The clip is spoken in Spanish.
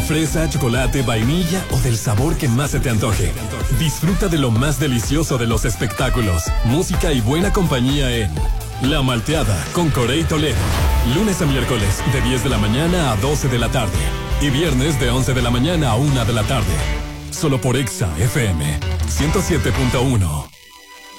Fresa, chocolate, vainilla o del sabor que más se te antoje. Disfruta de lo más delicioso de los espectáculos, música y buena compañía en La Malteada con Corey Toledo. Lunes a miércoles de 10 de la mañana a 12 de la tarde. Y viernes de 11 de la mañana a 1 de la tarde. Solo por Exa FM 107.1.